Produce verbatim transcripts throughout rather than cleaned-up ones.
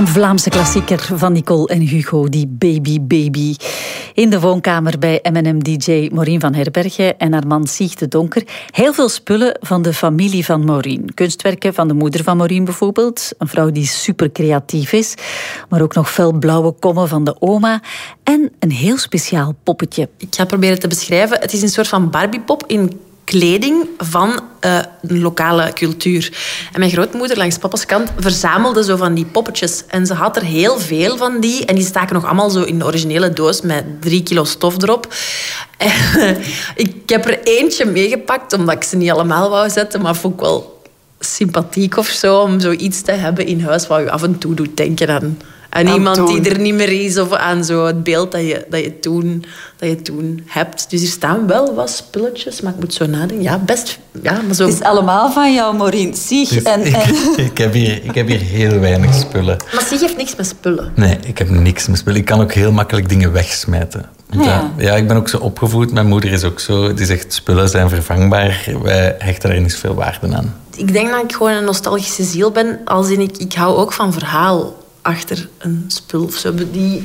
Vlaamse klassieker van Nicole en Hugo, die Baby Baby. In de woonkamer bij M en M D J Maureen van Herbergen en haar man Sieg de Donker. Heel veel spullen van de familie van Maureen. Kunstwerken van de moeder van Maureen bijvoorbeeld. Een vrouw die super creatief is. Maar ook nog felblauwe kommen van de oma. En een heel speciaal poppetje. Ik ga proberen te beschrijven. Het is een soort van Barbiepop in kleding van uh, een lokale cultuur. En mijn grootmoeder langs papa's kant verzamelde zo van die poppetjes. En ze had er heel veel van die. En die staken nog allemaal zo in de originele doos met drie kilo stof erop. En, uh, ik heb er eentje meegepakt, omdat ik ze niet allemaal wou zetten. Maar vond ik wel sympathiek of zo, om zoiets te hebben in huis wat je af en toe doet denken aan... Aan iemand toen. Die er niet meer is, of aan zo het beeld dat je, dat, je toen, dat je toen hebt. Dus er staan wel wat spulletjes, maar ik moet zo nadenken. Ja, best... Ja, maar zo... Het is allemaal van jou, Maureen. Sieg. Dus en, ik, en... ik, heb hier, ik heb hier heel weinig spullen. Maar Sieg heeft niks met spullen. Nee, ik heb niks met spullen. Ik kan ook heel makkelijk dingen wegsmijten. Ja. ja, ik ben ook zo opgevoed. Mijn moeder is ook zo. Die zegt, spullen zijn vervangbaar. Wij hechten er niet zoveel waarde aan. Ik denk dat ik gewoon een nostalgische ziel ben. Als in ik, ik hou ook van verhaal achter een spul of zo. Die,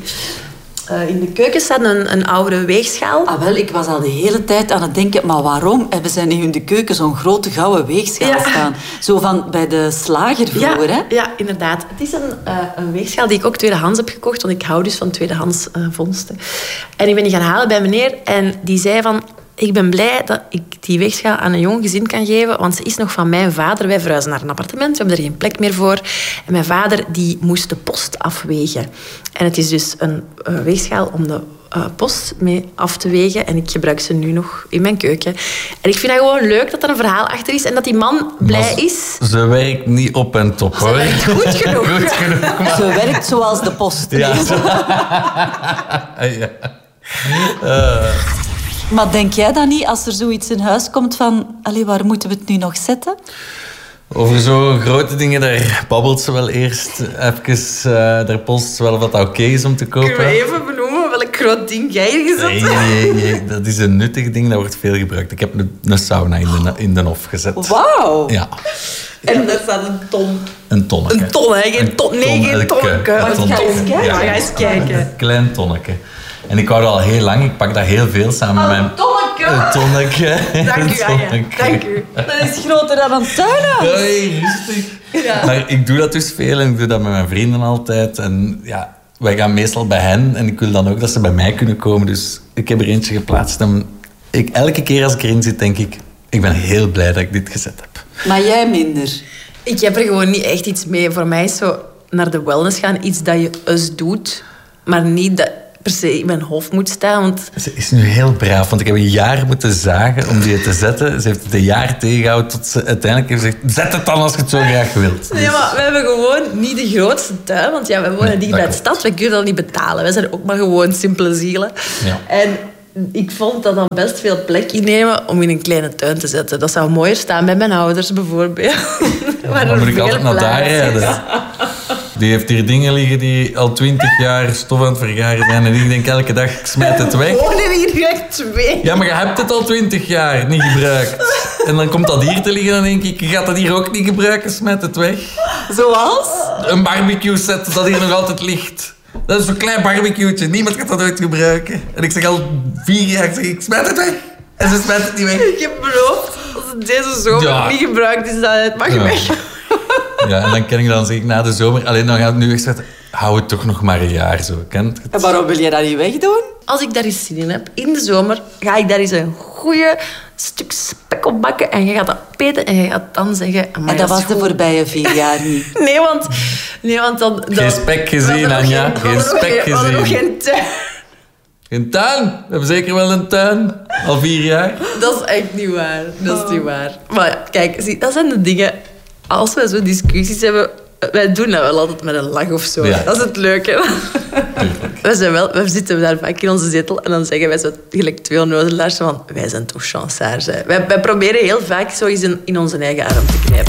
uh, in de keuken staat een, een oude weegschaal. Ah, wel, ik was al de hele tijd aan het denken, maar waarom hebben zij nu in de keuken zo'n grote gouden weegschaal ja. staan? Zo van bij de slager vroeger, ja, hè? Ja, inderdaad. Het is een, uh, een weegschaal die ik ook tweedehands heb gekocht, want ik hou dus van tweedehands uh, vondsten. En ik ben die gaan halen bij meneer en die zei van... Ik ben blij dat ik die weegschaal aan een jong gezin kan geven, want ze is nog van mijn vader. Wij verhuizen naar een appartement, we hebben er geen plek meer voor. En mijn vader die moest de post afwegen. En het is dus een uh, weegschaal om de uh, post mee af te wegen. En ik gebruik ze nu nog in mijn keuken. En ik vind het gewoon leuk dat er een verhaal achter is en dat die man blij maar is. Ze werkt niet op en top, hoor. Ze werkt goed genoeg. goed genoeg maar... Ze werkt zoals de post. Ja. ja. Uh... Maar denk jij dan niet, als er zoiets in huis komt van... Allee, waar moeten we het nu nog zetten? Over zo'n grote dingen, daar babbelt ze wel eerst even... Uh, daar post ze wel wat oké okay is om te kopen. Kun je even benoemen welk groot ding jij hier gezet hebt? Nee, nee, nee, dat is een nuttig ding, dat wordt veel gebruikt. Ik heb een, een sauna in de, in de hof gezet. Wauw! Ja. En daar staat een ton. Een tonneke. Een ton, hè? Geen ton, nee, geen tonneke. Een ton. Ga eens kijken. Ja, ga eens kijken. Een klein tonneke. En ik hou dat al heel lang. Ik pak dat heel veel samen oh, met mijn... Een tonneke! Een tonneke. Dank u, Anja. Dank u. Dat is groter dan een tuinhuis. Hey, rustig. Ja. Maar ik doe dat dus veel en ik doe dat met mijn vrienden altijd. En ja, wij gaan meestal bij hen en ik wil dan ook dat ze bij mij kunnen komen. Dus ik heb er eentje geplaatst. En ik, elke keer als ik erin zit, denk ik... Ik ben heel blij dat ik dit gezet heb. Maar jij minder. Ik heb er gewoon niet echt iets mee. Voor mij is zo naar de wellness gaan iets dat je eens doet, maar niet dat per se in mijn hoofd moet staan. Want... Ze is nu heel braaf, want ik heb een jaar moeten zagen om die te zetten. Ze heeft het een jaar tegengehouden tot ze uiteindelijk heeft gezegd... Zet het dan als je het zo graag wilt. Nee, maar we hebben gewoon niet de grootste tuin, want ja, we wonen nee, niet bij de stad. We kunnen dat niet betalen. Wij zijn ook maar gewoon simpele zielen. Ja. En ik vond dat dan best veel plek innemen om in een kleine tuin te zetten. Dat zou mooier staan bij mijn ouders bijvoorbeeld. Ja, dan moet ik altijd naar daar rijden. Ja. Die heeft hier dingen liggen die al twintig jaar stof aan het vergaren zijn. En ik denk elke dag, ik smijt het weg. Oh, nee, hier echt twee. Ja, maar je hebt het al twintig jaar niet gebruikt. En dan komt dat hier te liggen en dan denk ik, je gaat dat hier ook niet gebruiken, smijt het weg. Zoals? Een barbecue set dat hier nog altijd ligt. Dat is zo'n klein barbecue'tje. Niemand gaat dat ooit gebruiken. En ik zeg al vier jaar, zeg ik, smijt het weg. En ze smijt het niet weg. Ik heb beloofd, als het deze zomer ja. niet gebruikt is, dat het mag ja. weg. Ja, en dan ken ik dan zeg ik na de zomer... Alleen dan gaat het nu wegzetten. Hou het toch nog maar een jaar zo. Kent het? En waarom wil je dat niet wegdoen? Als ik daar eens zin in heb, in de zomer, ga ik daar eens een goeie stuk spek op bakken. En je gaat dat peten en je gaat dan zeggen... En dat was de voorbije vier jaar niet. Nee, want... Nee, want dan, dan, geen spek gezien, Anja. Geen, geen spek gezien. We hadden nog geen tuin. Geen tuin? We hebben zeker wel een tuin. Al vier jaar. Dat is echt niet waar. Dat is oh. niet waar. Maar ja, kijk, zie, dat zijn de dingen... Als we zo discussies hebben... Wij doen dat wel altijd met een lach of zo. Ja. Dat is het leuke. we, zijn wel, we zitten daar vaak in onze zetel en dan zeggen wij zo gelijk twee onnozelaars van... Wij zijn toch chansaars. Wij, wij proberen heel vaak zo eens in, in onze eigen arm te knijpen.